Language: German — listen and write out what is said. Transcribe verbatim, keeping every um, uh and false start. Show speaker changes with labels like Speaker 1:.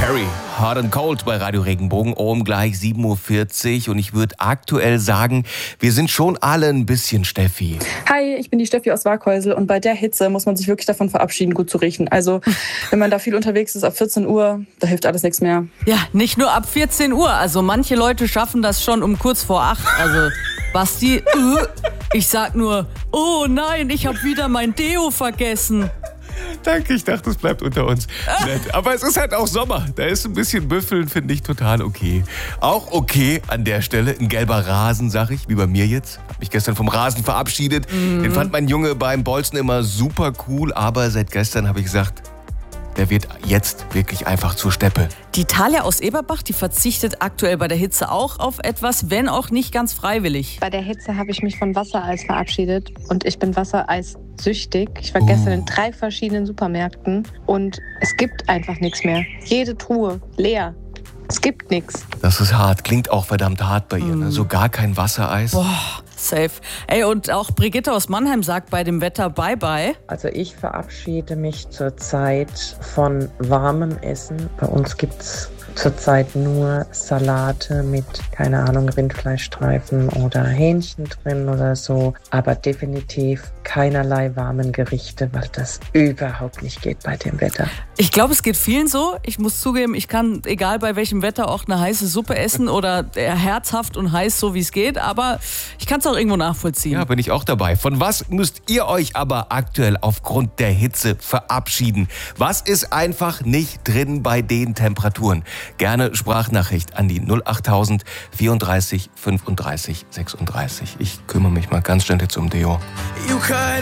Speaker 1: Perry, Hot and Cold bei Radio Regenbogen um gleich sieben Uhr vierzig. Und ich würde aktuell sagen, wir sind schon alle ein bisschen Steffi.
Speaker 2: Hi, ich bin die Steffi aus Waghäusel und bei der Hitze muss man sich wirklich davon verabschieden, gut zu riechen. Also wenn man da viel unterwegs ist, ab vierzehn Uhr, da hilft alles nichts mehr.
Speaker 3: Ja, nicht nur ab vierzehn Uhr. Also manche Leute schaffen das schon um kurz vor acht. Also Basti, uh, ich sag nur, oh nein, ich habe wieder mein Deo vergessen.
Speaker 1: Danke, ich dachte, es bleibt unter uns. Nett. Aber es ist halt auch Sommer. Da ist ein bisschen Büffeln, finde ich total okay. Auch okay an der Stelle, ein gelber Rasen, sag ich, wie bei mir jetzt. Hab mich gestern vom Rasen verabschiedet. Mhm. Den fand mein Junge beim Bolzen immer super cool. Aber seit gestern habe ich gesagt, der wird jetzt wirklich einfach zur Steppe.
Speaker 3: Die Talia aus Eberbach, die verzichtet aktuell bei der Hitze auch auf etwas, wenn auch nicht ganz freiwillig.
Speaker 4: Bei der Hitze habe ich mich von Wassereis verabschiedet und ich bin Wassereis süchtig. Ich war oh. gestern in drei verschiedenen Supermärkten und es gibt einfach nichts mehr. Jede Truhe leer. Es gibt nichts.
Speaker 1: Das ist hart. Klingt auch verdammt hart bei ihr. Ne? So gar kein Wassereis.
Speaker 3: Boah, safe. Ey, und auch Brigitte aus Mannheim sagt bei dem Wetter Bye-bye.
Speaker 5: Also ich verabschiede mich zurzeit von warmem Essen. Bei uns gibt's zurzeit nur Salate mit, keine Ahnung, Rindfleischstreifen oder Hähnchen drin oder so. Aber definitiv keinerlei warmen Gerichte, weil das überhaupt nicht geht bei dem Wetter.
Speaker 3: Ich glaube, es geht vielen so. Ich muss zugeben, ich kann, egal bei welchem Wetter, auch eine heiße Suppe essen oder herzhaft und heiß, so wie es geht. Aber ich kann es auch irgendwo nachvollziehen.
Speaker 1: Ja, bin ich auch dabei. Von was müsst ihr euch aber aktuell aufgrund der Hitze verabschieden? Was ist einfach nicht drin bei den Temperaturen? Gerne Sprachnachricht an die null achttausend vierunddreißig fünfunddreißig sechsunddreißig. Ich kümmere mich mal ganz schnell jetzt um Deo.